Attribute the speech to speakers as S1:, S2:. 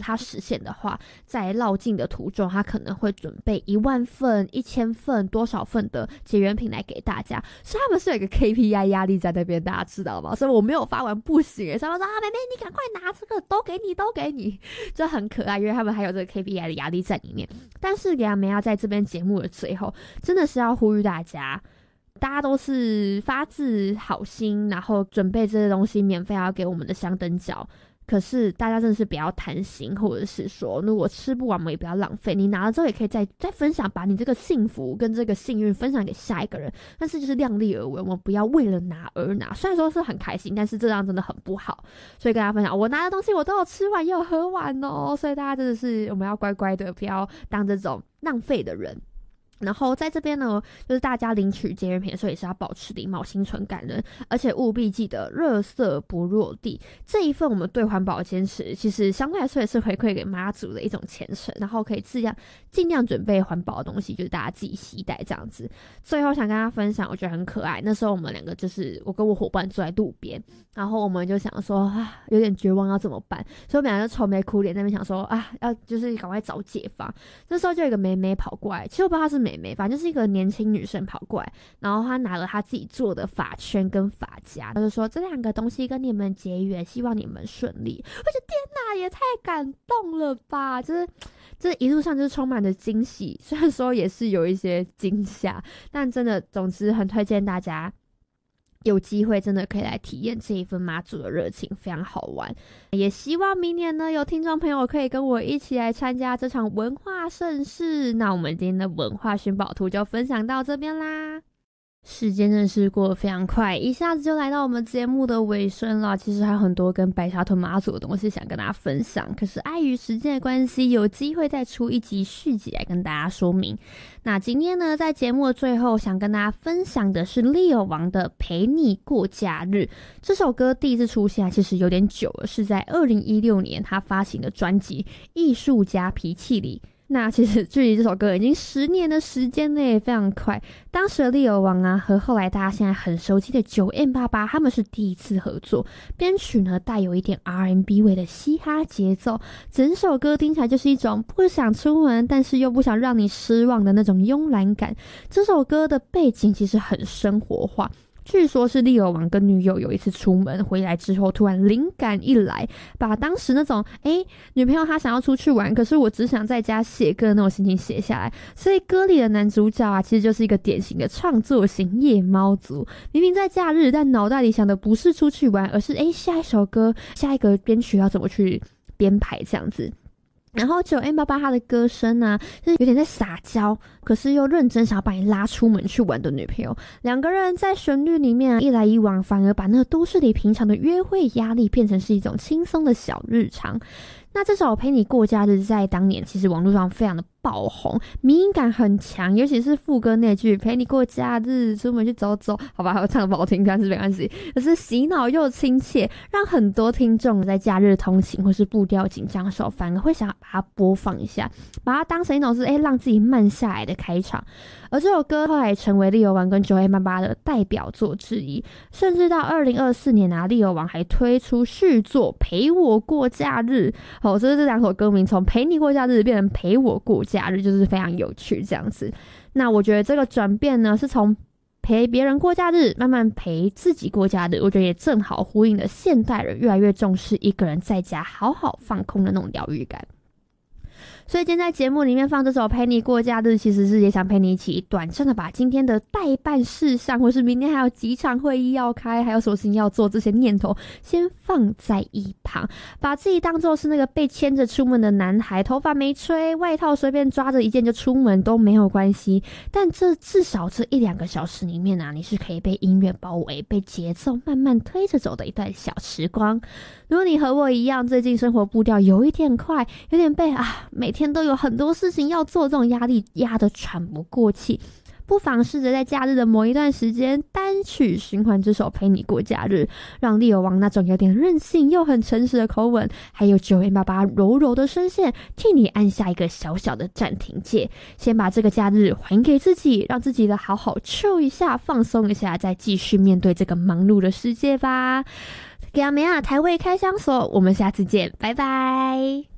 S1: 它实现的话，在绕境的途中他可能会准备10000份、1000份多少份的结缘品来给大家，所以他们是有一个 KPI 压力在那边，大家知道吗？所以我没有发完不行耶，他们说妹妹你赶快拿这个，都给你，就很可爱，因为他们还有这个 KPI 的压力在里面。但是给他们要在这边节目的最后，真的是要呼吁大家都是发自好心，然后准备这些东西免费要给我们的香灯脚，可是大家真的是不要贪心，或者是说如果吃不完我们也不要浪费，你拿了之后也可以再分享，把你这个幸福跟这个幸运分享给下一个人，但是就是量力而为，我们不要为了拿而拿，虽然说是很开心，但是这样真的很不好，所以跟大家分享我拿的东西我都有吃完也有喝完哦，所以大家真的是我们要乖乖的不要当这种浪费的人。然后在这边呢，就是大家领取结缘品的时候也是要保持礼貌，心存感恩，而且务必记得垃圾不落地。这一份我们对环保的坚持，其实相对来说也是回馈给妈祖的一种虔诚，然后可以尽量准备环保的东西，就是大家自己携带这样子。最后想跟大家分享，我觉得很可爱。那时候我们两个就是我跟我伙伴坐在路边，然后我们就想说有点绝望要怎么办，所以我们两个就愁眉苦脸在那边想说要就是赶快找解放。这时候就有一个妹妹跑过来，其实我不知道她是妹妹，反正就是一个年轻女生跑过来，然后她拿了她自己做的发圈跟发夹，她就说这2个东西跟你们结缘，希望你们顺利。我觉得天哪，也太感动了吧，就是这一路上就是充满着惊喜，虽然说也是有一些惊吓，但真的总之很推荐大家有机会真的可以来体验这一份妈祖的热情，非常好玩。也希望明年呢有听众朋友可以跟我一起来参加这场文化盛事。那我们今天的文化寻宝图就分享到这边啦。时间真的是过得非常快，一下子就来到我们节目的尾声了。其实还有很多跟白沙屯妈祖的东西想跟大家分享，可是碍于时间的关系，有机会再出一集续集来跟大家说明。那今天呢，在节目的最后想跟大家分享的是Leo王的陪你过假日。这首歌第一次出现其实有点久了，是在2016年他发行的专辑《艺术家脾气》里。那其实距离这首歌已经10年的时间呢，非常快。当时的Leo王和后来大家现在很熟悉的9M88他们是第一次合作，编曲呢带有一点 R&B 味的嘻哈节奏，整首歌听起来就是一种不想出门但是又不想让你失望的那种慵懒感。这首歌的背景其实很生活化，据说是Leo王跟女友有一次出门回来之后，突然灵感一来，把当时那种女朋友她想要出去玩，可是我只想在家写歌的那种心情写下来。所以歌里的男主角其实就是一个典型的创作型夜猫族，明明在假日，但脑袋里想的不是出去玩，而是下一首歌下一个编曲要怎么去编排这样子。然后9M88他的歌声就是有点在撒娇，可是又认真想要把你拉出门去玩的女朋友。两个人在旋律里面一来一往，反而把那个都市里平常的约会压力变成是一种轻松的小日常。那这首陪你过假日在当年其实网络上非常的爆红，迷因感很强，尤其是副歌那句陪你过假日出门去走走，好吧我唱得不好听但是没关系，可是洗脑又亲切，让很多听众在假日通勤或是步调紧张的时候反而会想要把它播放一下，把它当成一种是让自己慢下来的开场。而这首歌后来成为Leo王跟9M88的代表作之一，甚至到2024年Leo王还推出续作陪我过假日。所以这2首歌名从陪你过假日变成陪我过假日，就是非常有趣这样子。那我觉得这个转变呢，是从陪别人过假日慢慢陪自己过假日，我觉得也正好呼应了现代人越来越重视一个人在家好好放空的那种疗愈感。所以今天在节目里面放这首陪你过假日，其实是也想陪你一起短暂的把今天的待办事项，或是明天还有几场会议要开，还有什么事情要做，这些念头先放在一旁，把自己当作是那个被牵着出门的男孩，头发没吹，外套随便抓着一件就出门都没有关系。但至少这1-2个小时里面你是可以被音乐包围，被节奏慢慢推着走的一段小时光。如果你和我一样，最近生活步调有一点快，有点被每天都有很多事情要做，这种压力压得喘不过气，不妨试着在假日的某一段时间单曲循环这首陪你过假日，让Leo王那种有点任性又很诚实的口吻，还有9M88柔柔的声线替你按下一个小小的暂停键，先把这个假日还给自己，让自己的好好chill一下，放松一下，再继续面对这个忙碌的世界吧。给阿梅台味开箱所，我们下次见，拜拜。